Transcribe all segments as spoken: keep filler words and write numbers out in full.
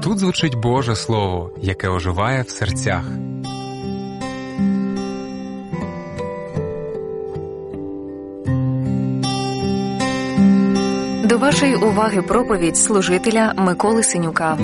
Тут звучить Боже Слово, яке оживає в серцях. До вашої уваги проповідь служителя Миколи Синюка.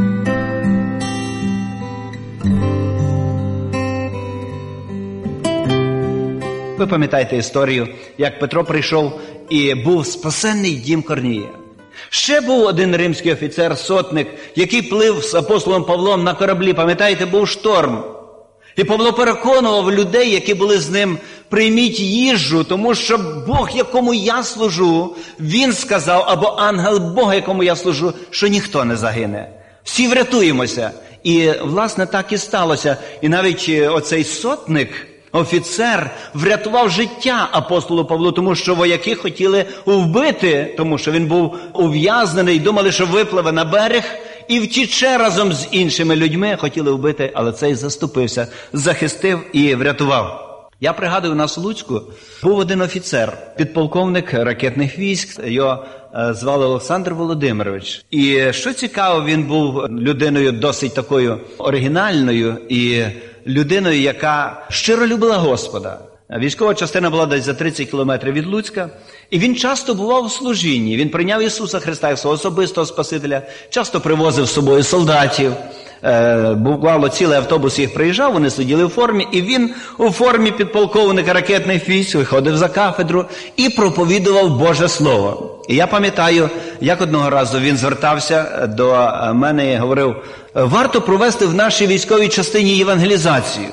Ви пам'ятаєте історію, як Петро прийшов і був спасенний дім Корнілія. Ще був один римський офіцер, сотник, який плив з апостолом Павлом на кораблі. Пам'ятаєте, був шторм. І Павло переконував людей, які були з ним, прийміть їжу, тому що Бог, якому я служу, він сказав, або ангел Бога, якому я служу, що ніхто не загине. Всі врятуємося. І, власне, так і сталося. І навіть оцей сотник, офіцер, врятував життя апостолу Павлу, тому що вояки хотіли вбити, тому що він був ув'язнений, думали, що випливе на берег і втіче разом з іншими людьми, хотіли вбити, але цей заступився, захистив і врятував. Я пригадую, у нас у Луцьку був один офіцер, підполковник ракетних військ, його звали Олександр Володимирович. І що цікаво, він був людиною досить такою оригінальною і людиною, яка щиро любила Господа. Військова частина була десь за тридцять кілометрів від Луцька, і він часто бував у служінні. Він прийняв Ісуса Христа як свого особистого Спасителя, часто привозив з собою солдатів. Е, бувало, цілий автобус їх приїжджав, вони сиділи в формі, і він у формі підполковника ракетних військ виходив за кафедру і проповідував Боже Слово. І я пам'ятаю, як одного разу він звертався до мене і говорив, варто провести в нашій військовій частині євангелізацію.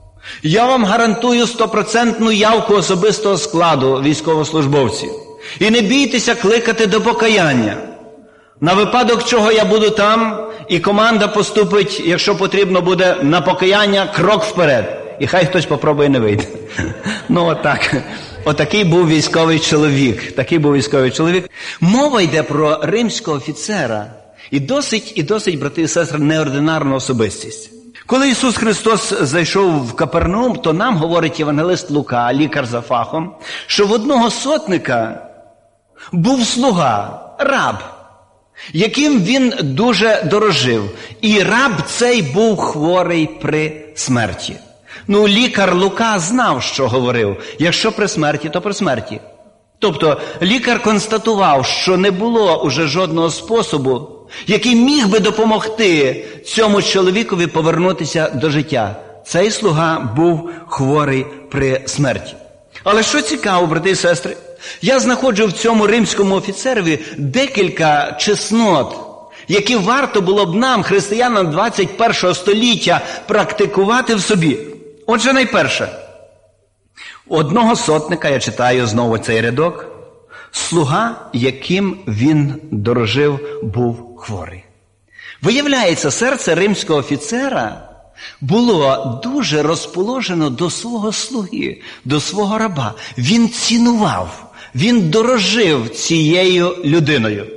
Я вам гарантую стопроцентну явку особистого складу військовослужбовців. І не бійтеся кликати до покаяння. На випадок чого я буду там, і команда поступить, якщо потрібно буде, на покаяння крок вперед. І хай хтось попробує не вийде. Ну, отак. Отакий був військовий чоловік. Такий був військовий чоловік. Мова йде про римського офіцера. І досить, і досить, брати і сестри, неординарну особистість. Коли Ісус Христос зайшов в Капернаум, то нам говорить євангелист Лука, лікар за фахом, що в одного сотника був слуга, раб, яким він дуже дорожив. І раб цей був хворий при смерті. Ну, лікар Лука знав, що говорив. Якщо при смерті, то при смерті. Тобто, лікар констатував, що не було уже жодного способу, який міг би допомогти цьому чоловікові повернутися до життя. Цей слуга був хворий при смерті. Але що цікаво, брати і сестри, я знаходжу в цьому римському офіцерові декілька чеснот, які варто було б нам, християнам двадцять першого століття, практикувати в собі. Отже, найперше, одного сотника, я читаю знову цей рядок, слуга, яким він дорожив, був хворий. Виявляється, серце римського офіцера було дуже розположено до свого слуги, до свого раба. Він цінував, він дорожив цією людиною.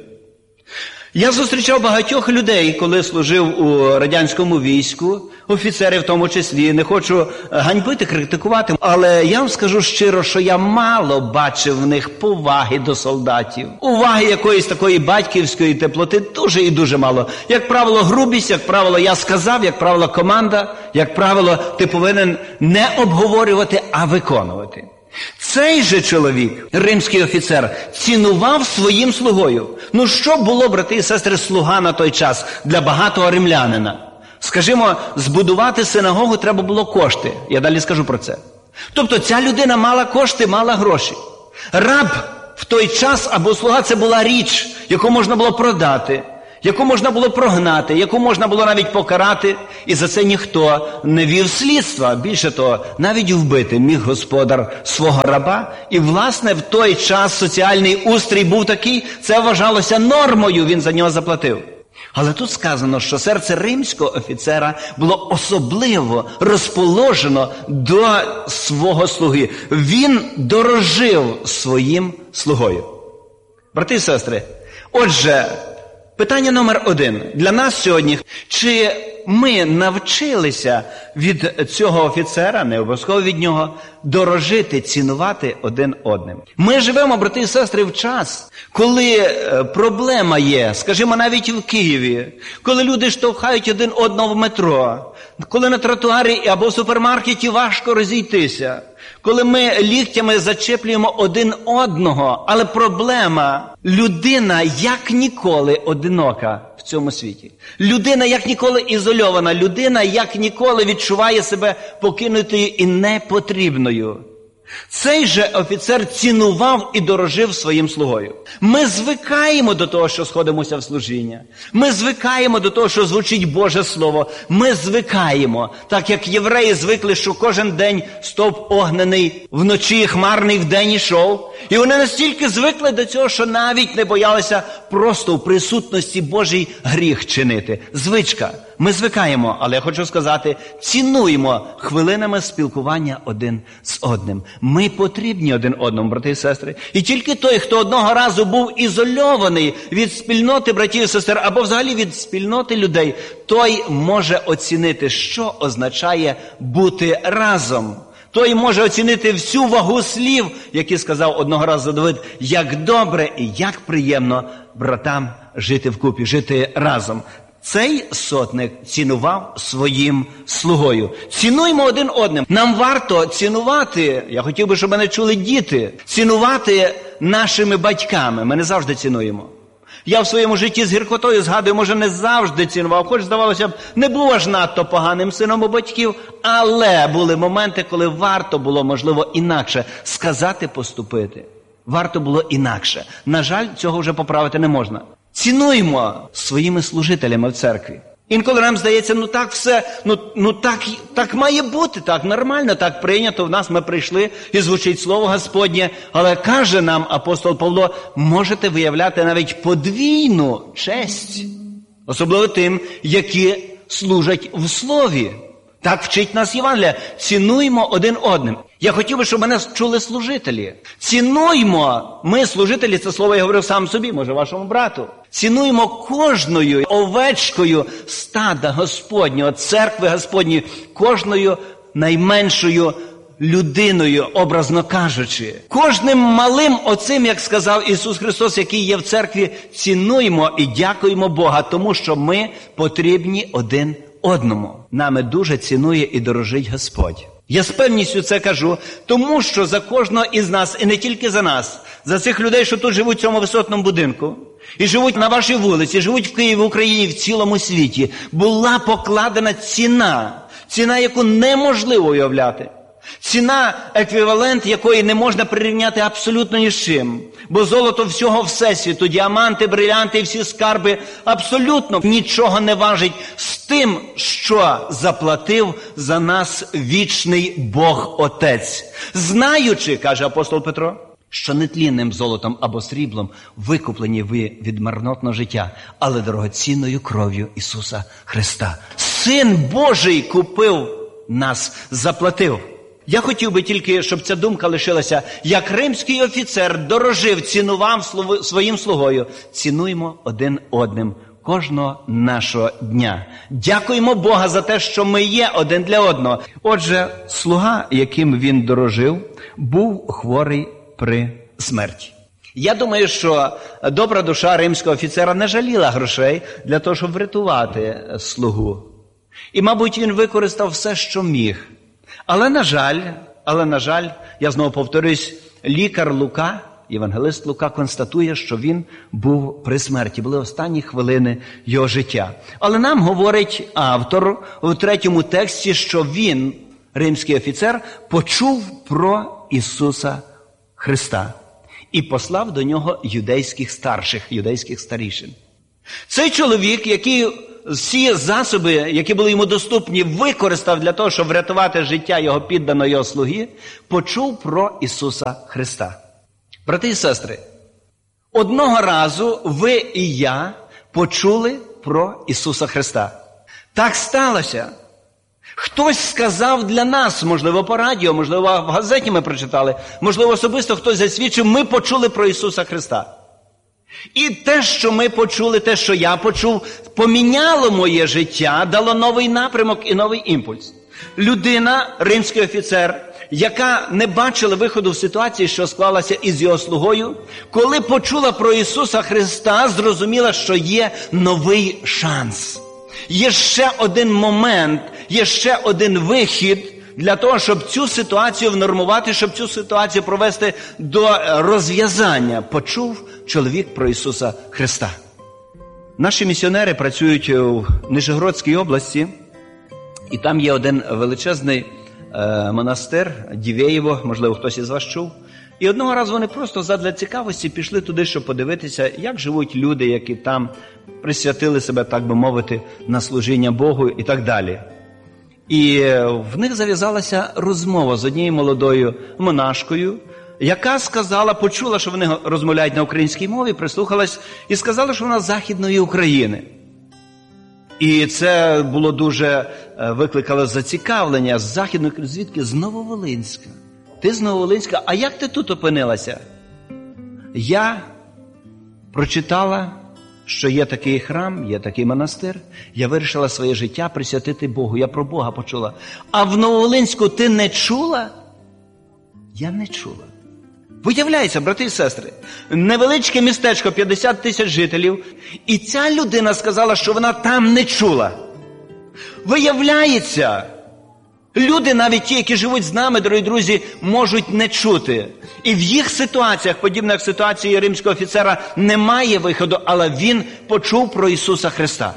Я зустрічав багатьох людей, коли служив у радянському війську, офіцерів в тому числі, не хочу ганьбити, критикувати, але я вам скажу щиро, що я мало бачив в них поваги до солдатів. Уваги якоїсь такої батьківської теплоти дуже і дуже мало. Як правило, грубість, як правило, я сказав, як правило, команда, як правило, ти повинен не обговорювати, а виконувати. Цей же чоловік, римський офіцер, цінував своїм слугою. Ну що було, брати і сестри, слуга на той час для багатого римлянина? Скажімо, збудувати синагогу треба було кошти. Я далі скажу про це. Тобто ця людина мала кошти, мала гроші. Раб в той час або слуга – це була річ, яку можна було продати, яку можна було прогнати, яку можна було навіть покарати, і за це ніхто не вів слідства. Більше того, навіть вбити міг господар свого раба, і, власне, в той час соціальний устрій був такий, це вважалося нормою, він за нього заплатив. Але тут сказано, що серце римського офіцера було особливо розположено до свого слуги. Він дорожив своїм слугою. Брати і сестри, отже, Питання номер один. Для нас сьогодні. Чи ми навчилися від цього офіцера, не обов'язково від нього, дорожити, цінувати один одним? Ми живемо, брати і сестри, в час, коли проблема є, скажімо, навіть в Києві, коли люди штовхають один одного в метро, коли на тротуарі або в супермаркеті важко розійтися, коли ми ліктями зачеплюємо один одного, але проблема – людина як ніколи одинока в цьому світі. Людина як ніколи ізольована, людина як ніколи відчуває себе покинутою і непотрібною. Цей же офіцер цінував і дорожив своїм слугою. Ми звикаємо до того, що сходимося в служіння. Ми звикаємо до того, що звучить Боже Слово. Ми звикаємо, так як євреї звикли, що кожен день стовп огнений, вночі хмарний вдень ішов. І вони настільки звикли до цього, що навіть не боялися просто в присутності Божій гріх чинити. Звичка. Ми звикаємо, але я хочу сказати, цінуємо хвилинами спілкування один з одним. Ми потрібні один одному, брати і сестри. І тільки той, хто одного разу був ізольований від спільноти братів і сестер, або взагалі від спільноти людей, той може оцінити, що означає бути разом. Той може оцінити всю вагу слів, які сказав одного разу Давид, як добре і як приємно братам жити вкупі, жити разом. Цей сотник цінував своїм слугою. Цінуємо один одним. Нам варто цінувати, я хотів би, щоб мене чули діти, цінувати нашими батьками. Ми не завжди цінуємо. Я в своєму житті з гіркотою згадую, може, не завжди цінував, хоч, здавалося б, не був аж надто поганим сином у батьків, але були моменти, коли варто було, можливо, інакше сказати, поступити. Варто було інакше. На жаль, цього вже поправити не можна. Цінуємо своїми служителями в церкві. Інколи нам здається, ну так все, ну, ну так, так має бути, так нормально, так прийнято, в нас ми прийшли і звучить Слово Господнє. Але каже нам апостол Павло, можете виявляти навіть подвійну честь, особливо тим, які служать в Слові. Так вчить нас Євангелія. Цінуймо один одним. Я хотів би, щоб мене чули служителі. Цінуймо, ми, служителі, це слово я говорив сам собі, може вашому брату. Цінуймо кожною овечкою стада Господнього, церкви Господньої, кожною найменшою людиною, образно кажучи. Кожним малим оцим, як сказав Ісус Христос, який є в церкві, цінуймо і дякуємо Бога, тому що ми потрібні один одному. Нами дуже цінує і дорожить Господь. Я з певністю це кажу, тому що за кожного із нас, і не тільки за нас, за цих людей, що тут живуть в цьому висотному будинку, і живуть на вашій вулиці, живуть в Києві, в Україні, в цілому світі, була покладена ціна, ціна, яку неможливо уявляти. Ціна, еквівалент якої не можна прирівняти абсолютно ні з чим. Бо золото всього всесвіту, діаманти, брилянти і всі скарби абсолютно нічого не важить з тим, що заплатив за нас вічний Бог Отець. Знаючи, каже апостол Петро, що нетлінним золотом або сріблом викуплені ви від марнотного життя, але дорогоцінною кров'ю Ісуса Христа. Син Божий купив нас, заплатив. Я хотів би тільки, щоб ця думка лишилася, як римський офіцер дорожив, цінував своїм слугою. Цінуємо один одним кожного нашого дня. Дякуємо Бога за те, що ми є один для одного. Отже, слуга, яким він дорожив, був хворий при смерті. Я думаю, що добра душа римського офіцера не жаліла грошей для того, щоб врятувати слугу. І, мабуть, він використав все, що міг. Але, на жаль, але, на жаль, я знову повторюсь, лікар Лука, євангелист Лука, констатує, що він був при смерті. Були останні хвилини його життя. Але нам говорить автор у третьому тексті, що він, римський офіцер, почув про Ісуса Христа і послав до нього юдейських старших, юдейських старішин. Цей чоловік, який всі засоби, які були йому доступні, використав для того, щоб врятувати життя його підданого його слуги, почув про Ісуса Христа. Брати і сестри, одного разу ви і я почули про Ісуса Христа. Так сталося. Хтось сказав для нас, можливо, по радіо, можливо, в газеті ми прочитали, можливо, особисто хтось засвідчив, ми почули про Ісуса Христа. І те, що ми почули, те, що я почув, поміняло моє життя, дало новий напрямок і новий імпульс. Людина, римський офіцер, яка не бачила виходу в ситуації, що склалася із його слугою, коли почула про Ісуса Христа, зрозуміла, що є новий шанс. Є ще один момент, є ще один вихід для того, щоб цю ситуацію внормувати, щоб цю ситуацію провести до розв'язання. Почув чоловік про Ісуса Христа. Наші місіонери працюють у Нижегородській області, і там є один величезний е, монастир, Дівеєво, можливо, хтось із вас чув. І одного разу вони просто задля цікавості пішли туди, щоб подивитися, як живуть люди, які там присвятили себе, так би мовити, на служіння Богу і так далі. І в них зав'язалася розмова з однією молодою монашкою, яка сказала, почула, що вони розмовляють на українській мові, прислухалась і сказала, що вона з Західної України. І це було дуже, викликало зацікавлення. З Західної, звідки? З Нововолинська. Ти з Нововолинська, а як ти тут опинилася? Я прочитала, що є такий храм, є такий монастир. Я вирішила своє життя присвятити Богу. Я про Бога почула. А в Нововолинську ти не чула? Я не чула. Виявляється, брати і сестри, невеличке містечко, п'ятдесят тисяч жителів, і ця людина сказала, що вона там не чула. Виявляється, люди, навіть ті, які живуть з нами, дорогі друзі, можуть не чути. І в їх ситуаціях, подібно як ситуації римського офіцера, немає виходу, але він почув про Ісуса Христа.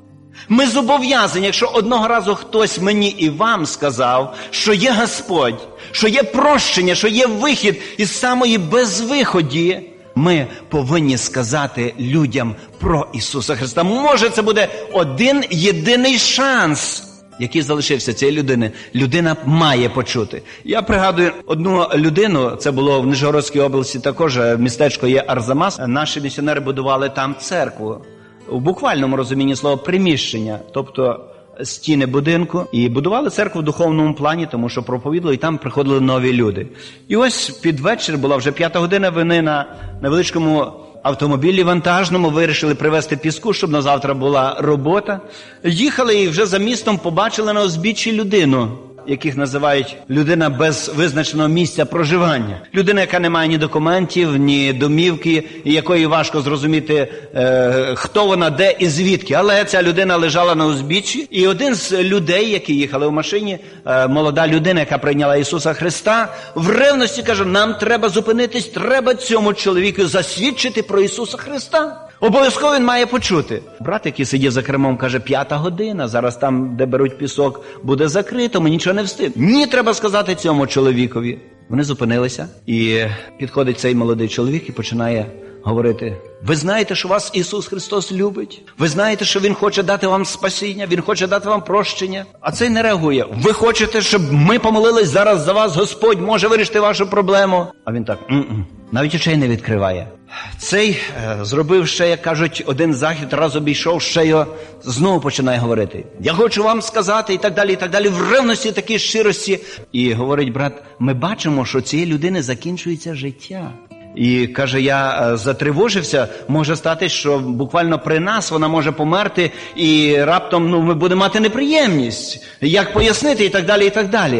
Ми зобов'язані, якщо одного разу хтось мені і вам сказав, що є Господь, що є прощення, що є вихід із самої безвиході, ми повинні сказати людям про Ісуса Христа. Може, це буде один єдиний шанс, який залишився цієї людини. Людина має почути. Я пригадую одну людину, це було в Нижегородській області також, містечко є Арзамас. Наші місіонери будували там церкву. У буквальному розумінні слова приміщення, тобто стіни будинку. І будували церкву в духовному плані, тому що проповідали, і там приходили нові люди. І ось під вечір, була вже п'ята година, вони на невеличкому автомобілі вантажному вирішили привезти піску, щоб на завтра була робота. Їхали і вже за містом побачили на узбіччі людину, яких називають людина без визначеного місця проживання. Людина, яка не має ні документів, ні домівки, і якої важко зрозуміти, е, хто вона, де і звідки. Але ця людина лежала на узбіччі, і один з людей, які їхали в машині, е, молода людина, яка прийняла Ісуса Христа, в ревності каже, нам треба зупинитись, треба цьому чоловіку засвідчити про Ісуса Христа. Обов'язково він має почути. Брат, який сидів за кермом, каже, п'ята година, зараз там, де беруть пісок, буде закрито, ми нічого не встиг. Ні, треба сказати цьому чоловікові. Вони зупинилися, і підходить цей молодий чоловік і починає говорити, ви знаєте, що вас Ісус Христос любить? Ви знаєте, що Він хоче дати вам спасіння? Він хоче дати вам прощення? А цей не реагує. Ви хочете, щоб ми помолились зараз за вас? Господь може вирішити вашу проблему? А він так, м-м. Навіть очей не відкриває. Цей е, зробив ще, як кажуть, один захід, раз обійшов, ще його знову починає говорити. Я хочу вам сказати, і так далі, і так далі, в ревності, такій щирості. І говорить брат, ми бачимо, що цієї людини закінчується життя. І, каже, я затривожився, може стати, що буквально при нас вона може померти, і раптом ну, ми будемо мати неприємність. Як пояснити, і так далі, і так далі.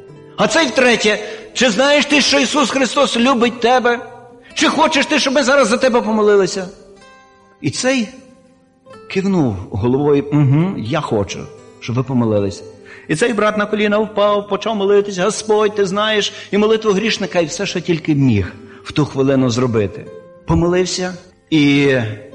А цей втретє, чи знаєш ти, що Ісус Христос любить тебе? Чи хочеш ти, щоб ми зараз за тебе помолилися? І цей кивнув головою, угу, я хочу, щоб ви помолилися. І цей брат на коліна впав, почав молитись, Господь, ти знаєш, і молитву грішника, і все, що тільки міг в ту хвилину зробити. Помолився, і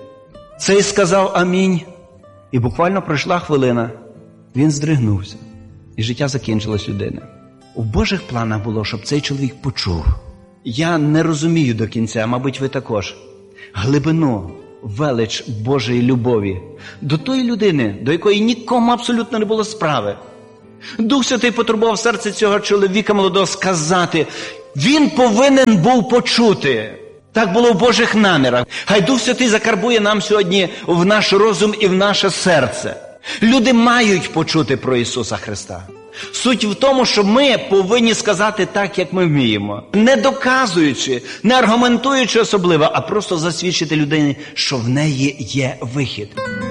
цей сказав амінь. І буквально пройшла хвилина, він здригнувся, і життя закінчилось людини. У Божих планах було, щоб цей чоловік почув. Я не розумію до кінця, мабуть, ви також, глибину, велич Божої любові до тої людини, до якої нікому абсолютно не було справи. Дух Святий потурбував серце цього чоловіка молодого сказати, він повинен був почути. Так було в Божих намірах. Хай Дух Святий закарбує нам сьогодні в наш розум і в наше серце. Люди мають почути про Ісуса Христа. Суть в тому, що ми повинні сказати так, як ми вміємо. Не доказуючи, не аргументуючи особливо, а просто засвідчити людині, що в неї є вихід.